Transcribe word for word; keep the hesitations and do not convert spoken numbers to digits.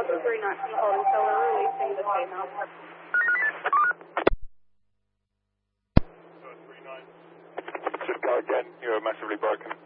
Delta three nine holding, so we're releasing the K now. Just go again, you're massively broken.